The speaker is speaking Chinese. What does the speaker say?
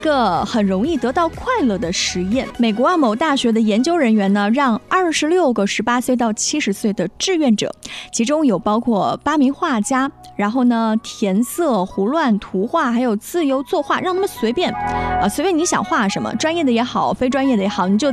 个很容易得到快乐的实验。美国某大学的研究人员呢，让26个18岁到70岁的志愿者，其中有包括8名画家，然后呢填色、胡乱图画，还有自由作画，让他们随便你想画什么，专业的也好，非专业的也好，你就